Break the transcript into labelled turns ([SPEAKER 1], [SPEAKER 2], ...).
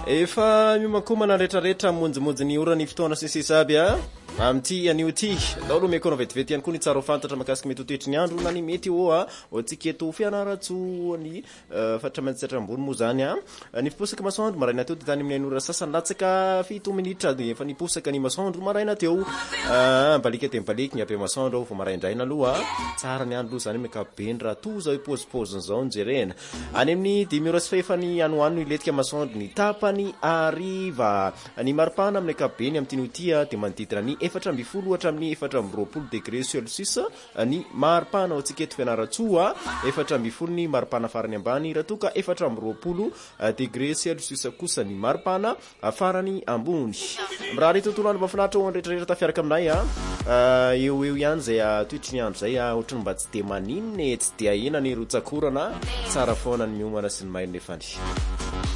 [SPEAKER 1] Efa mimakomana retraretra monjimonjy ny ora ny fotoana sisisa aby amty anio ty dao lo meko vetivety ihany koa ny tsara fantatra makasika mety toetry ny andro na ny mety oatsika eto fianaratso ny fatramantsatra ambony moa zany ny fiposaka masoandro maraina teo tany amin'ny ainora sasany latsaka 7 minitra efa niposaka ny masoandro maraina teo balika tembaliky ny ape masoandro fa maraindraina aloha tsara ny andro zany mekabeny raha to zao pose zao njerena any amin'ny 10 ora sy fefany anoano iletika masoandro ny tapany ariva ny maripana amin'ny akabeny amin'ny tiniotia de manodidina ny 420 hatramin'ny 420 degré Celsius ny maripana ao tsika eto fianaratsoa 420 ny maripana farany ambany raha toka 420 degré Celsius kosa ny maripana farany ambony raha ry tontolo andro mafinaritra ho andretraretra tafiaraka aminay eo ihany zay toetry ny andro zay ohatrany mba tsy de maninny tsy de ahina ny rotsakorana tsara foana ny miomana sy ny mainy nefany